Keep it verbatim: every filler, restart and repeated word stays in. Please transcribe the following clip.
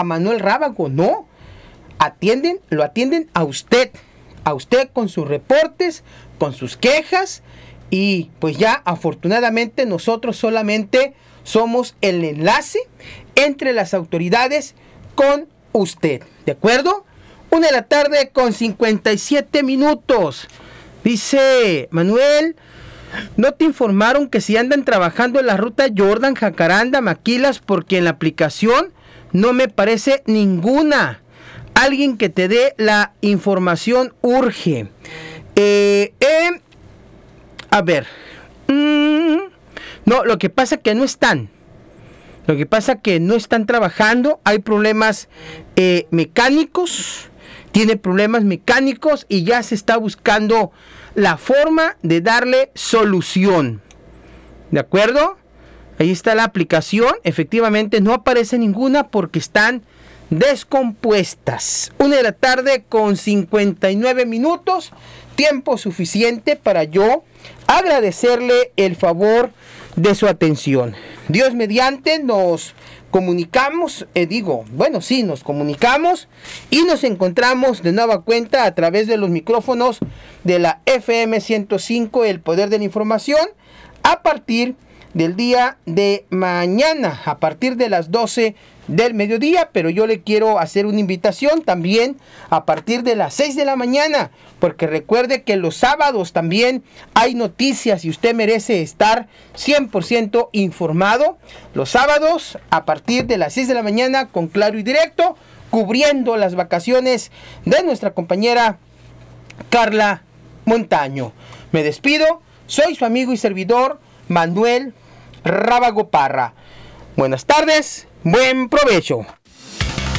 Manuel Rábago, no. Atienden, lo atienden a usted, a usted con sus reportes, con sus quejas, y pues ya afortunadamente nosotros solamente somos el enlace entre las autoridades con usted, ¿de acuerdo? Una de la tarde con cincuenta y siete minutos. Dice Manuel, ¿no te informaron que si andan trabajando en la ruta Jordan, Jacaranda, Maquilas? Porque en la aplicación no me parece ninguna. Alguien que te dé la información urge. Eh, eh, a ver. Mm, no, lo que pasa es que no están. Lo que pasa es que no están trabajando. Hay problemas eh, mecánicos. Tiene problemas mecánicos y ya se está buscando la forma de darle solución. ¿De acuerdo? Ahí está la aplicación. Efectivamente no aparece ninguna porque están descompuestas. Una de la tarde con cincuenta y nueve minutos. Tiempo suficiente para yo agradecerle el favor de su atención. Dios mediante nos comunicamos, eh, digo, bueno, sí, nos comunicamos y nos encontramos de nueva cuenta a través de los micrófonos de la F M ciento cinco, El Poder de la Información, a partir del día de mañana, a partir de las doce del mediodía, pero yo le quiero hacer una invitación también a partir de las seis de la mañana, porque recuerde que los sábados también hay noticias y usted merece estar cien por ciento informado. Los sábados a partir de las seis de la mañana con Claro y Directo, cubriendo las vacaciones de nuestra compañera Carla Montaño. Me despido, soy su amigo y servidor Manuel Rábago Parra. Buenas tardes, buen provecho.